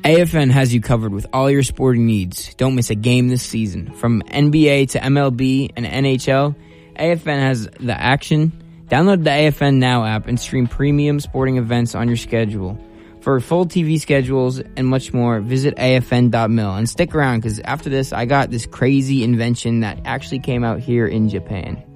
AFN has you covered with all your sporting needs. Don't miss a game this season. From NBA to MLB and NHL, AFN has the action. Download the AFN Now app and stream premium sporting events on your schedule. For full TV schedules and much more, visit afn.mil. And stick around, because after this, I got this crazy invention that actually came out here in Japan.